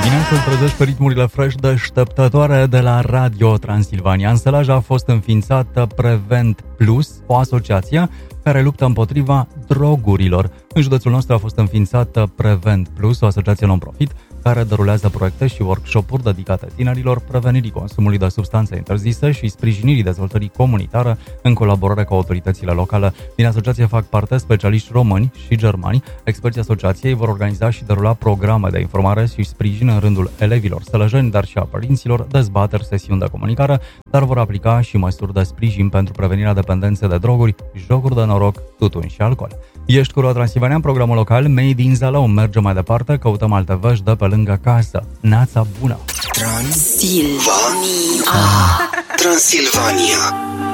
Dimineața îl trezești pe ritmurile fresh deșteptătoare de la Radio Transilvania. În Sălaj a fost înființată Prevent Plus, o asociație care luptă împotriva drogurilor. În județul nostru a fost înființată Prevent Plus, o asociație non-profit care derulează proiecte și workshop-uri dedicate tinerilor, prevenirii consumului de substanțe interzise și sprijinirii dezvoltării comunitare în colaborare cu autoritățile locale. Din asociație fac parte specialiști români și germani. Experții asociației vor organiza și derula programe de informare și sprijin în rândul elevilor sălăjeni, dar și a părinților, dezbateri, sesiuni de comunicare, dar vor aplica și măsuri de sprijin pentru prevenirea dependenței de droguri, jocuri de noroc, tutun și alcool. Ești cu Radio Transilvania în programul local Made in Zalău. Mergem mai departe, căutăm alte vești de pe lângă casă. Nața bună! Transilvania. Transilvania.